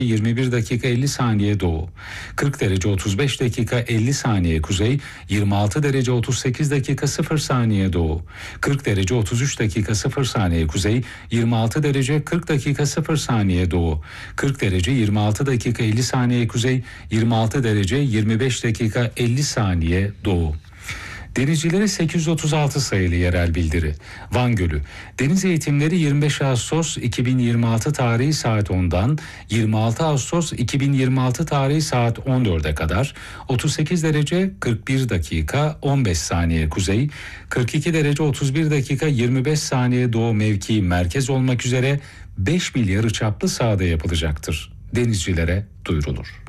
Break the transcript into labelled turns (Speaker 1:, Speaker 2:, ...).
Speaker 1: 21 dakika 50 saniye doğu, 40 derece 35 dakika 50 saniye kuzey, 26 derece 38 dakika 0 saniye doğu, 40 derece 33 dakika 0 saniye kuzey, 26 derece 40 dakika 0 saniye doğu, 40 derece 26 dakika 50 saniye kuzey, 26 derece 25 dakika 50 saniye doğu. Denizcilere 836 sayılı yerel bildiri. Van Gölü. Deniz eğitimleri 25 Ağustos 2026 tarihi saat 10'dan 26 Ağustos 2026 tarihi saat 14'e kadar 38 derece 41 dakika 15 saniye kuzey, 42 derece 31 dakika 25 saniye doğu mevki merkez olmak üzere 5 mil yarıçaplı sahada yapılacaktır. Denizcilere duyurulur.